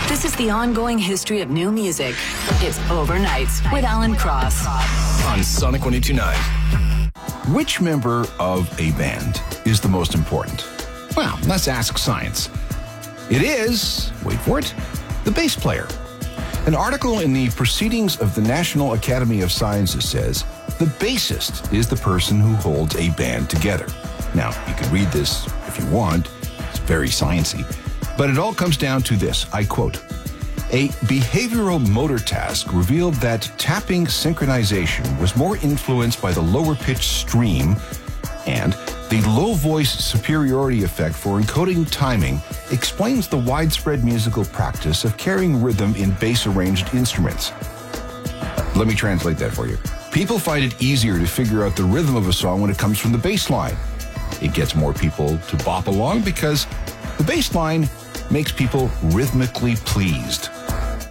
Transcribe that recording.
This is the ongoing history of new music. It's Overnights with Alan Cross on Sonic 102.9. Which member of a band is the most important? Well, let's ask science. It is, wait for it, the bass player. An article in the Proceedings of the National Academy of Sciences says the bassist is the person who holds a band together. Now, you can read this if you want. It's very sciencey. But it all comes down to this, I quote, "A behavioral motor task revealed that tapping synchronization was more influenced by the lower pitch stream, and the low voice superiority effect for encoding timing explains the widespread musical practice of carrying rhythm in bass-arranged instruments." Let me translate that for you. People find it easier to figure out the rhythm of a song when it comes from the bass line. It gets more people to bop along because the bass line makes people rhythmically pleased.